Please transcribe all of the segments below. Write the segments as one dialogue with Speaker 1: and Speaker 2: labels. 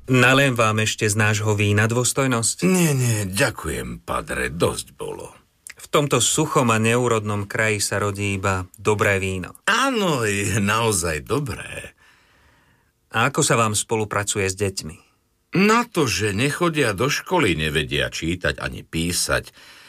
Speaker 1: Naliem vám ešte z nášho vína, dôstojnosť?
Speaker 2: Nie, ďakujem, padre, dosť bolo.
Speaker 1: V tomto suchom a neúrodnom kraji sa rodí iba dobré víno.
Speaker 2: Áno, je naozaj dobré.
Speaker 1: A ako sa vám spolupracuje s deťmi?
Speaker 2: Na to, že nechodia do školy, nevedia čítať ani písať,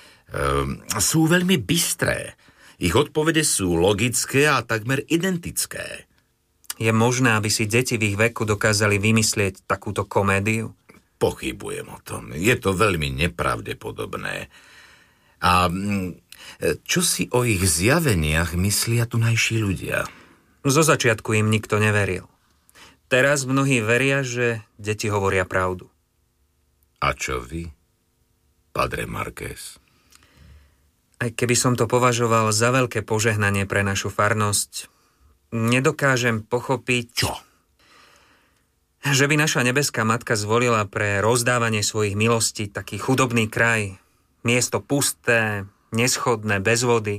Speaker 2: sú veľmi bystré. Ich odpovede sú logické a takmer identické.
Speaker 1: Je možné, aby si deti v ich veku dokázali vymyslieť takúto komédiu?
Speaker 2: Pochybujem o tom. Je to veľmi nepravdepodobné. A čo si o ich zjaveniach myslia tunajší ľudia?
Speaker 1: Zo začiatku im nikto neveril. Teraz mnohí veria, že deti hovoria pravdu.
Speaker 2: A čo vy, padre Marquez?
Speaker 1: Aj keby som to považoval za veľké požehnanie pre našu farnosť, nedokážem pochopiť,
Speaker 2: čo?
Speaker 1: Že by naša nebeská matka zvolila pre rozdávanie svojich milostí taký chudobný kraj, miesto pusté, neschodné, bez vody,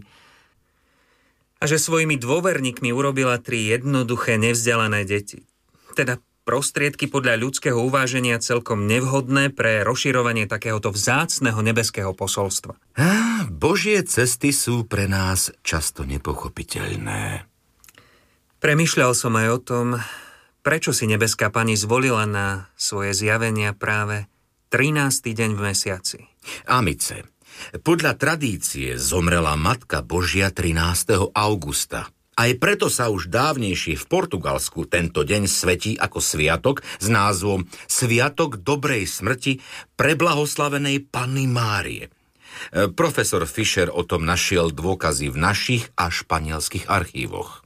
Speaker 1: a že svojimi dôverníkmi urobila 3 jednoduché, nevzdelané deti. Teda prostriedky podľa ľudského uváženia celkom nevhodné pre rozširovanie takéhoto vzácneho nebeského posolstva.
Speaker 2: Božie cesty sú pre nás často nepochopiteľné.
Speaker 1: Premýšľal som aj o tom, prečo si nebeská pani zvolila na svoje zjavenia práve 13. deň v mesiaci.
Speaker 2: Amice, podľa tradície zomrela Matka Božia 13. augusta. Aj preto sa už dávnejšie v Portugalsku tento deň svetí ako sviatok s názvom Sviatok dobrej smrti preblahoslavenej Panny Márie. Profesor Fischer o tom našiel dôkazy v našich a španielských archívoch.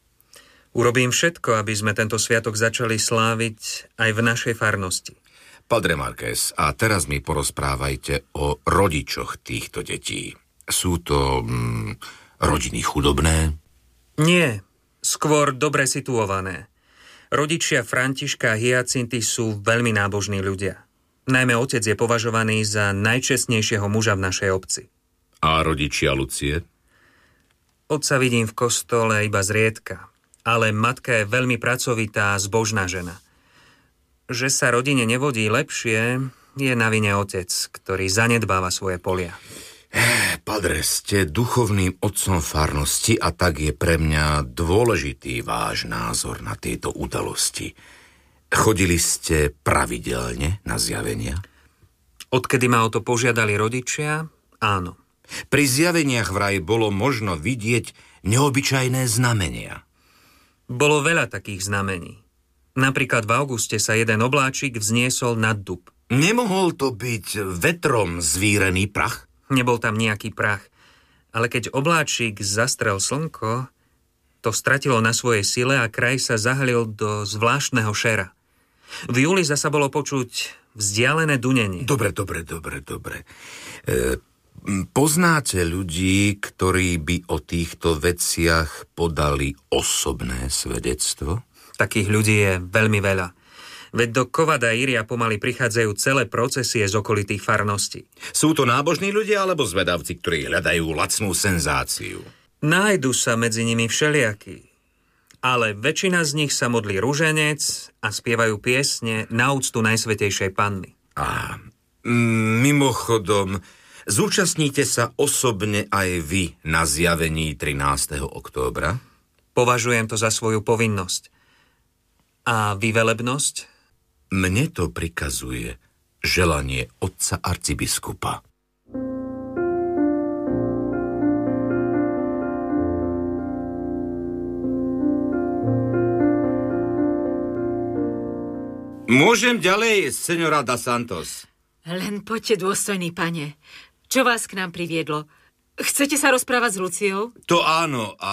Speaker 1: Urobím všetko, aby sme tento sviatok začali sláviť aj v našej farnosti.
Speaker 2: Padre Marquez, a teraz mi porozprávajte o rodičoch týchto detí. Sú to rodiny chudobné?
Speaker 1: Nie, skôr dobre situované. Rodičia Františka a Hyacinty sú veľmi nábožní ľudia. Najmä otec je považovaný za najčestnejšieho muža v našej obci.
Speaker 2: A rodičia Lucie?
Speaker 1: Otca vidím v kostole iba zriedka, ale matka je veľmi pracovitá a zbožná žena. Že sa rodine nevodí lepšie, je na vine otec, ktorý zanedbáva svoje polia.
Speaker 2: Padre, ste duchovným otcom farnosti a tak je pre mňa dôležitý váš názor na tieto udalosti. Chodili ste pravidelne na zjavenia?
Speaker 1: Odkedy ma o to požiadali rodičia, áno.
Speaker 2: Pri zjaveniach vraj bolo možno vidieť neobyčajné znamenia.
Speaker 1: Bolo veľa takých znamení. Napríklad v auguste sa jeden obláčik vzniesol nad dub.
Speaker 2: Nemohol to byť vetrom zvírený prach?
Speaker 1: Nebol tam nejaký prach, ale keď obláčik zastrel slnko, to stratilo na svojej sile a kraj sa zahalil do zvláštneho šera. V júli zasa bolo počuť vzdialené dunenie.
Speaker 2: Dobre. Poznáte ľudí, ktorí by o týchto veciach podali osobné svedectvo?
Speaker 1: Takých ľudí je veľmi veľa. Veď do Kovada Iria pomaly prichádzajú celé procesie z okolitých farností.
Speaker 2: Sú to nábožní ľudia alebo zvedavci, ktorí hľadajú lacnú senzáciu?
Speaker 1: Nájdu sa medzi nimi všelijakí. Ale väčšina z nich sa modlí ruženec a spievajú piesne na úctu Najsvätejšej Panny.
Speaker 2: A mimochodom, zúčastníte sa osobne aj vy na zjavení 13. októbra?
Speaker 1: Považujem to za svoju povinnosť. A vy, velebnosť?
Speaker 2: Mne to prikazuje želanie otca arcibiskupa. Môžem ďalej, señora da Santos?
Speaker 3: Len poďte, dôstojný pane. Čo vás k nám priviedlo? Chcete sa rozprávať s Luciou?
Speaker 2: To áno,